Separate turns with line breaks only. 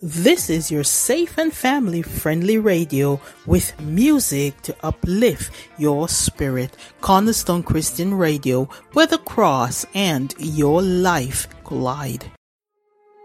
This is your safe and family-friendly radio with music to uplift your spirit. Cornerstone Christian Radio, where the cross and your life collide.